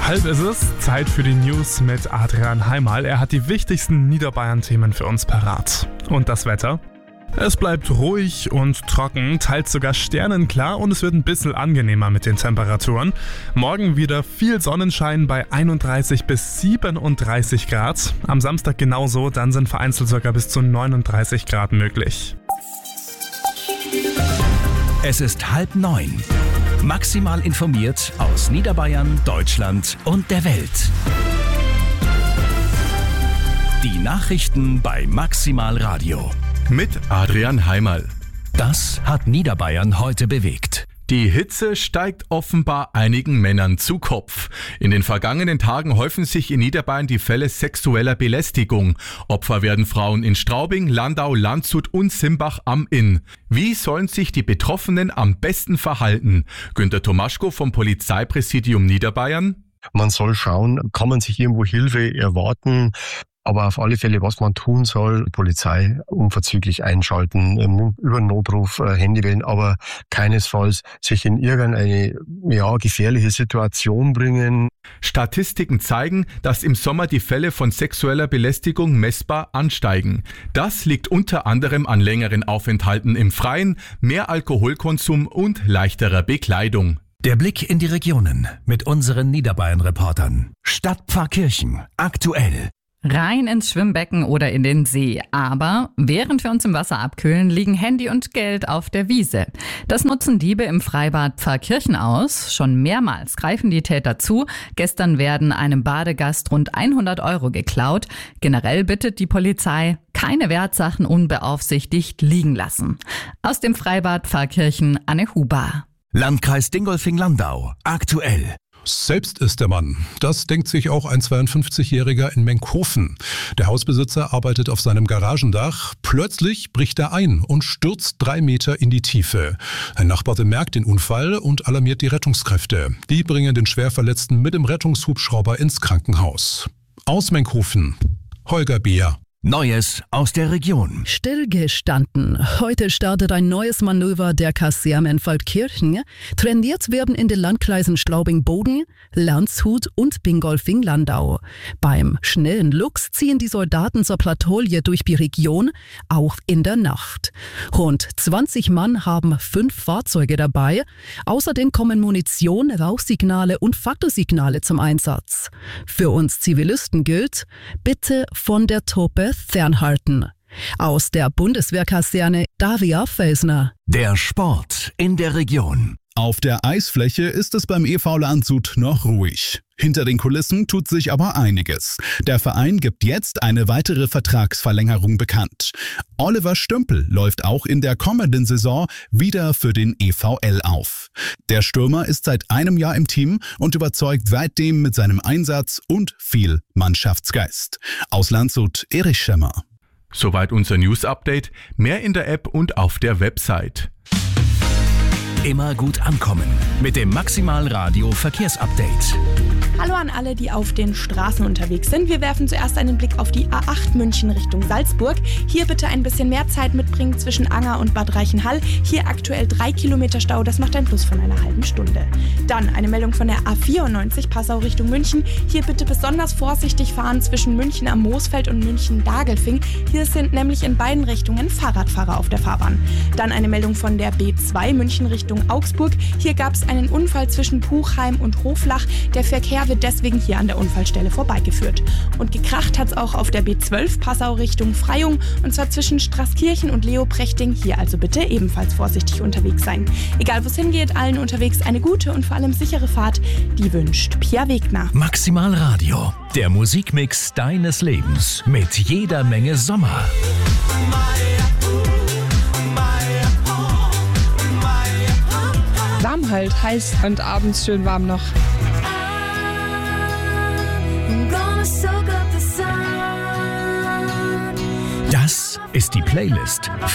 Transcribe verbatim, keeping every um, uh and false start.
Halb ist es, Zeit für die News mit Adrian Heimal. Er hat die wichtigsten Niederbayern-Themen für uns parat. Und das Wetter? Es bleibt ruhig und trocken, teils sogar sternenklar und es wird ein bisschen angenehmer mit den Temperaturen. Morgen wieder viel Sonnenschein bei einunddreißig bis siebenunddreißig Grad. Am Samstag genauso, dann sind vereinzelt sogar bis zu neununddreißig Grad möglich. Es ist halb neun. Maximal informiert aus Niederbayern, Deutschland und der Welt. Die Nachrichten bei Maximal Radio. Mit Adrian Heimal. Das hat Niederbayern heute bewegt. Die Hitze steigt offenbar einigen Männern zu Kopf. In den vergangenen Tagen häufen sich in Niederbayern die Fälle sexueller Belästigung. Opfer werden Frauen in Straubing, Landau, Landshut und Simbach am Inn. Wie sollen sich die Betroffenen am besten verhalten? Günter Tomaschko vom Polizeipräsidium Niederbayern. Man soll schauen, kann man sich irgendwo Hilfe erwarten? Aber auf alle Fälle, was man tun soll, Polizei unverzüglich einschalten, über einen Notruf äh, Handy wählen, aber keinesfalls sich in irgendeine ja, gefährliche Situation bringen. Statistiken zeigen, dass im Sommer die Fälle von sexueller Belästigung messbar ansteigen. Das liegt unter anderem an längeren Aufenthalten im Freien, mehr Alkoholkonsum und leichterer Bekleidung. Der Blick in die Regionen mit unseren Niederbayern-Reportern. Stadt Pfarrkirchen, aktuell. Rein ins Schwimmbecken oder in den See. Aber während wir uns im Wasser abkühlen, liegen Handy und Geld auf der Wiese. Das nutzen Diebe im Freibad Pfarrkirchen aus. Schon mehrmals greifen die Täter zu. Gestern werden einem Badegast rund hundert Euro geklaut. Generell bittet die Polizei, keine Wertsachen unbeaufsichtigt liegen lassen. Aus dem Freibad Pfarrkirchen, Anne Huber. Landkreis Dingolfing-Landau, aktuell. Selbst ist der Mann. Das denkt sich auch ein zweiundfünfzigjähriger in Menkhofen. Der Hausbesitzer arbeitet auf seinem Garagendach. Plötzlich bricht er ein und stürzt drei Meter in die Tiefe. Ein Nachbar bemerkt den Unfall und alarmiert die Rettungskräfte. Die bringen den Schwerverletzten mit dem Rettungshubschrauber ins Krankenhaus. Aus Menkhofen, Holger Beer. Neues aus der Region. Stillgestanden. Heute startet ein neues Manöver der Kaserne in Feldkirchen. Trainiert werden in den Landkreisen Straubing-Boden, Landshut und Dingolfing-Landau. Beim schnellen Luchs ziehen die Soldaten zur Patrouille durch die Region, auch in der Nacht. Rund zwanzig Mann haben fünf Fahrzeuge dabei. Außerdem kommen Munition, Rauchsignale und Faktorsignale zum Einsatz. Für uns Zivilisten gilt, bitte von der Truppe fernhalten. Aus der Bundeswehrkaserne Daria Felsner. Der Sport in der Region. Auf der Eisfläche ist es beim E V Landshut noch ruhig. Hinter den Kulissen tut sich aber einiges. Der Verein gibt jetzt eine weitere Vertragsverlängerung bekannt. Oliver Stümpel läuft auch in der kommenden Saison wieder für den E V L auf. Der Stürmer ist seit einem Jahr im Team und überzeugt seitdem mit seinem Einsatz und viel Mannschaftsgeist. Aus Landshut, Erich Schemmer. Soweit unser News-Update. Mehr in der App und auf der Website. Immer gut ankommen mit dem Maximal Radio Verkehrsupdate. Hallo an alle, die auf den Straßen unterwegs sind. Wir werfen zuerst einen Blick auf die A acht München Richtung Salzburg. Hier bitte ein bisschen mehr Zeit mitbringen zwischen Anger und Bad Reichenhall. Hier aktuell drei Kilometer Stau, das macht ein Plus von einer halben Stunde. Dann eine Meldung von der A vierundneunzig Passau Richtung München. Hier bitte besonders vorsichtig fahren zwischen München am Moosfeld und München Dagelfing. Hier sind nämlich in beiden Richtungen Fahrradfahrer auf der Fahrbahn. Dann eine Meldung von der B zwei München Richtung Augsburg. Hier gab es einen Unfall zwischen Puchheim und Hoflach. Der Verkehr wird deswegen hier an der Unfallstelle vorbeigeführt. Und gekracht hat es auch auf der B zwölf Passau Richtung Freyung, und zwar zwischen Straßkirchen und Leoprechting. Hier also bitte ebenfalls vorsichtig unterwegs sein. Egal wo es hingeht, allen unterwegs eine gute und vor allem sichere Fahrt. Die wünscht Pia Wegner. Maximal Radio, der Musikmix deines Lebens mit jeder Menge Sommer. Warm halt, heiß und abends schön warm noch. Das ist die Playlist